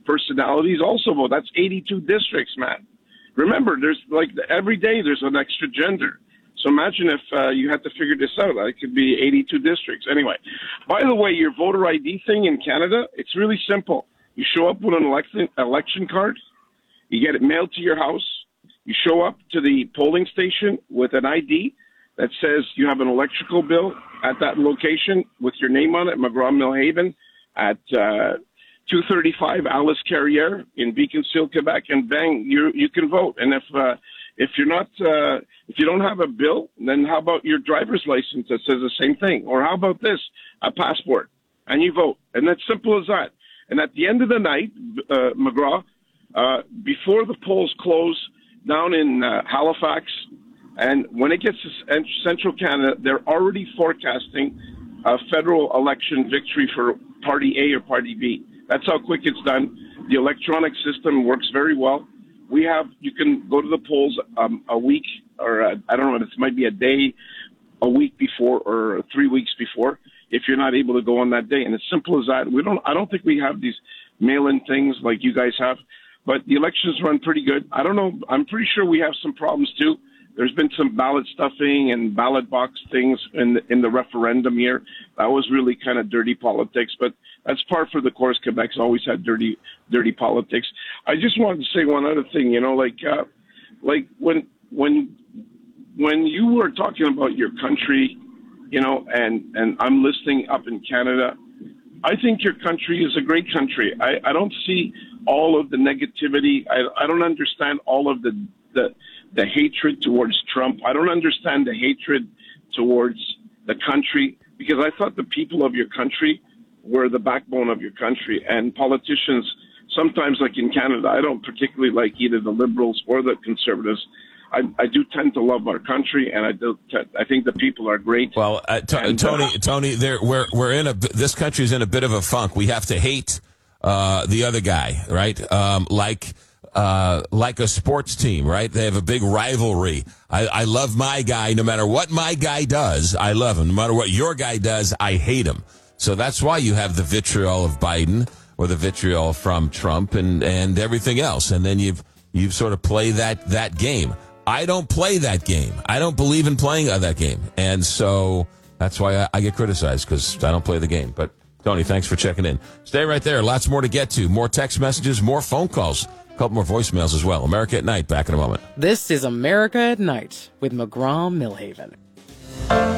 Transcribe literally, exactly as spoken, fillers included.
personalities also vote. That's eighty-two districts, man. Remember, there's like every day there's an extra gender. So imagine if uh, you had to figure this out. It could be eighty-two districts. Anyway, by the way, your voter I D thing in Canada, it's really simple. You show up with an election election card. You get it mailed to your house. You show up to the polling station with an I D that says you have an electrical bill at that location with your name on it, McGraw-Millhaven, at uh, two thirty-five Alice Carrière in Beaconsfield, Quebec, and bang, you you can vote. And if uh, if you're not uh, if you don't have a bill, then how about your driver's license that says the same thing? Or how about this, a passport, and you vote. And that's simple as that. And at the end of the night, uh, McGraw, uh, before the polls close down in uh, Halifax, and when it gets to Central Canada, they're already forecasting a federal election victory for Party A or Party B. That's how quick it's done. The electronic system works very well. We have, you can go to the polls um, a week, or a, I don't know, this might be a day, a week before, or three weeks before, if you're not able to go on that day. And it's simple as that. We don't, I don't think we have these mail-in things like you guys have, but the elections run pretty good. I don't know. I'm pretty sure we have some problems too. There's been some ballot stuffing and ballot box things in the, in the referendum year. That was really kind of dirty politics, but that's par for the course. Quebec's always had dirty, dirty politics. I just wanted to say one other thing. You know, like, uh, like when when when you were talking about your country, you know, and and I'm listening up in Canada. I think your country is a great country. I, I don't see all of the negativity. I I don't understand all of the the. the hatred towards Trump. I don't understand the hatred towards the country, because I thought the people of your country were the backbone of your country. And politicians, sometimes like in Canada, I don't particularly like either the Liberals or the Conservatives. I, I do tend to love our country, and I do. T- I think the people are great. Well, uh, t- and, Tony, uh, Tony, there we're we're in a this country's in a bit of a funk. We have to hate uh, the other guy, right? Um, like. Uh, like a sports team, right? They have a big rivalry. I, I love my guy. No matter what my guy does, I love him. No matter what your guy does, I hate him. So that's why you have the vitriol of Biden or the vitriol from Trump and, and everything else. And then you've, you've sort of play that, that game. I don't play that game. I don't believe in playing that game. And so that's why I, I get criticized, because I don't play the game. But Tony, thanks for checking in. Stay right there. Lots more to get to. More text messages, more phone calls. A couple more voicemails as well. America at Night, back in a moment. This is America at Night with McGraw-Millhaven.